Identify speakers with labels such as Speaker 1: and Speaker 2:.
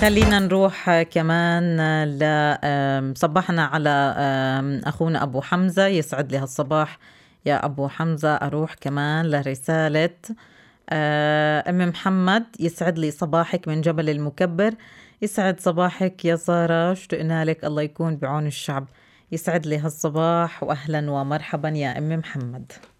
Speaker 1: خلينا نروح كمان صبحنا على أخونا أبو حمزة. يسعد لي هالصباح يا أبو حمزة. أروح كمان لرسالة أم محمد. يسعد لي صباحك من جبل المكبر. يسعد صباحك يا سارة، اشتقنا لك، الله يكون بعون الشعب. يسعد لي هالصباح وأهلا ومرحبا يا أم محمد.